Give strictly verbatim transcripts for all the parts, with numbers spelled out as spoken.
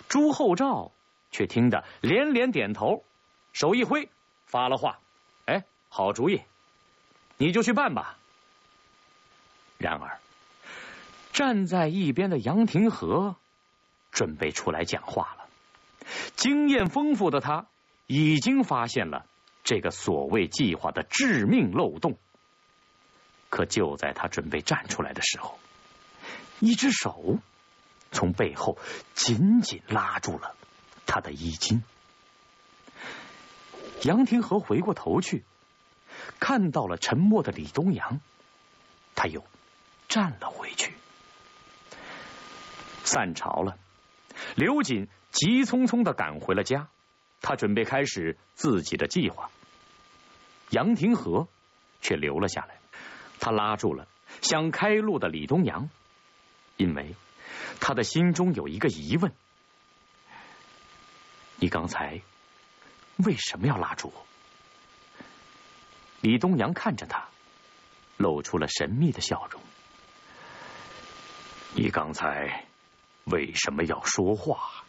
朱厚照却听得连连点头，手一挥，发了话：“哎，好主意，你就去办吧。”然而，站在一边的杨廷和准备出来讲话了。经验丰富的他已经发现了这个所谓计划的致命漏洞。可就在他准备站出来的时候，一只手从背后紧紧拉住了他的衣襟。杨廷和回过头去，看到了沉默的李东阳，他又站了回去。散朝了，刘瑾急匆匆地赶回了家，他准备开始自己的计划。杨廷和却留了下来，他拉住了想开路的李东阳，因为他的心中有一个疑问：你刚才为什么要拉住我？李东阳看着他，露出了神秘的笑容。你刚才为什么要说话？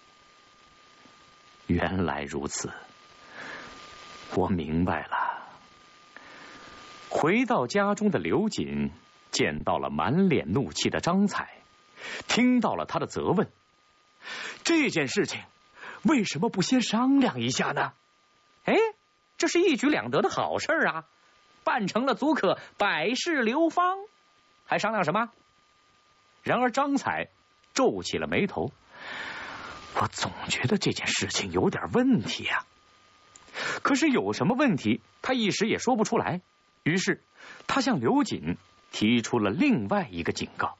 原来如此，我明白了。回到家中的刘瑾见到了满脸怒气的张彩，听到了他的责问：这件事情为什么不先商量一下呢？ 哎，这是一举两得的好事啊，办成了足可百世流芳，还商量什么？ 然而张彩皱起了眉头：我总觉得这件事情有点问题啊。可是有什么问题他一时也说不出来，于是他向刘瑾提出了另外一个警告：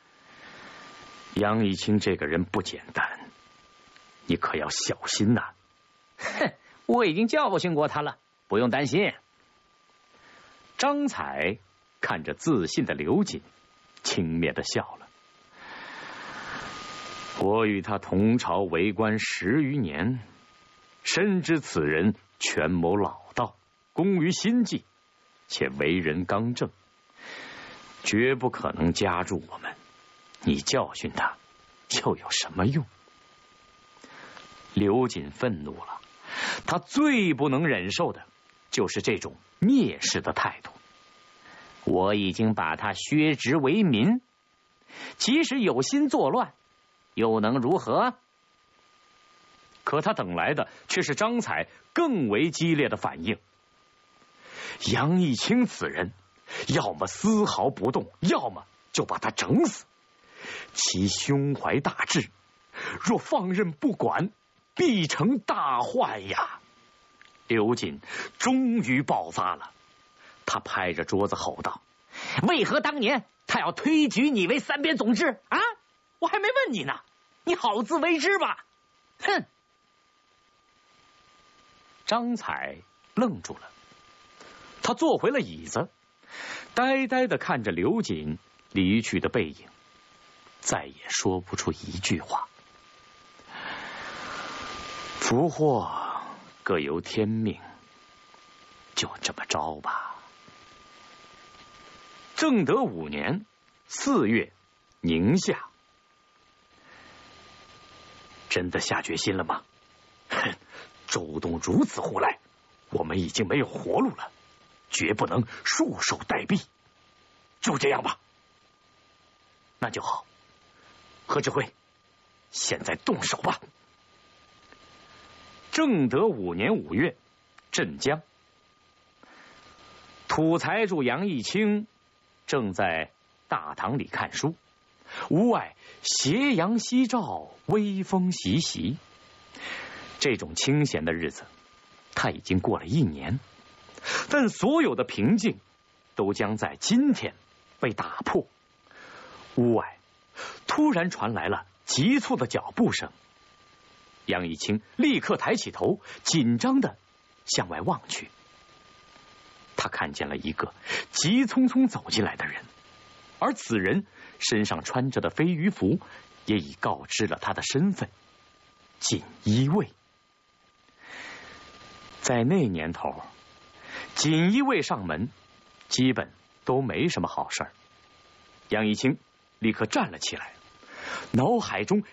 杨义清这个人不简单，你可要小心呐、啊！ 哼，我已经教训过他了，不用担心。 张彩看着自信的刘瑾，轻蔑地笑了。我与他同朝为官十余年，深知此人权谋老道，工于心计，且为人刚正，绝不可能加入我们。你教训他又有什么用？刘瑾愤怒了，他最不能忍受的就是这种蔑视的态度。 我已经把他削职为民，即使有心作乱，又能如何？ 可他等来的却是张彩更为激烈的反应。杨义清此人，要么丝毫不动，要么就把他整死。其胸怀大志，若放任不管，必成大患呀！刘瑾终于爆发了，他拍着桌子吼道： 为何当年他要推举你为三边总制啊？我还没问你呢，你好自为之吧！哼！ 张彩愣住了，他坐回了椅子，呆呆地看着刘瑾离去的背影，再也说不出一句话。福祸各由天命，就这么着吧。正德五年四月，宁夏。真的下决心了吗？哼，周东如此胡来，我们已经没有活路了，绝不能束手待毙。就这样吧。那就好，何志辉，现在动手吧。正德五年五月，镇江，土财主杨义清正在大堂里看书，屋外斜阳西照，微风习习。这种清闲的日子他已经过了一年，但所有的平静都将在今天被打破。屋外突然传来了急促的脚步声，杨义清立刻抬起头，紧张地向外望去。他看见了一个急匆匆走进来的人，而此人身上穿着的飞鱼服也已告知了他的身份——锦衣卫。在那年头，锦衣卫上门基本都没什么好事儿。杨义清立刻站了起来，脑海中